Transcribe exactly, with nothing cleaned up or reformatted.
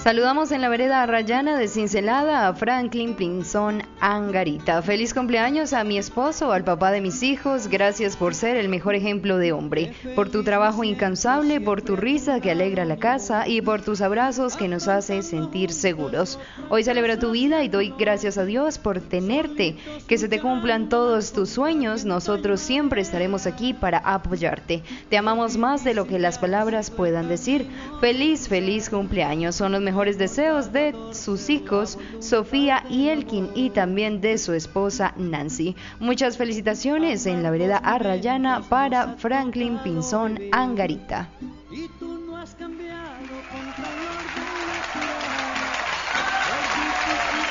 Saludamos en la vereda Rayana de Cincelada a Franklin Pinzón Angarita. Feliz cumpleaños a mi esposo, al papá de mis hijos. Gracias por ser el mejor ejemplo de hombre, por tu trabajo incansable, por tu risa que alegra la casa y por tus abrazos que nos hace sentir seguros. Hoy celebro tu vida y doy gracias a Dios por tenerte. Que se te cumplan todos tus sueños. Nosotros siempre estaremos aquí para apoyarte. Te amamos más de lo que las palabras puedan decir. Feliz, feliz cumpleaños. Son los mejores deseos de sus hijos Sofía y Elkin y también de su esposa Nancy. Muchas felicitaciones en la vereda Arrayana para Franklin Pinzón Angarita.